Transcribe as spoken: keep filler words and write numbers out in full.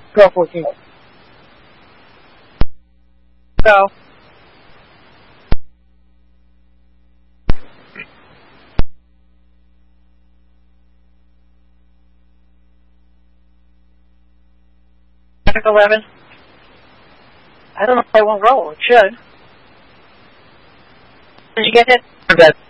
Go fourteen. Go. eleven. I don't know if I won't roll. It should. Did you get it? I'm dead.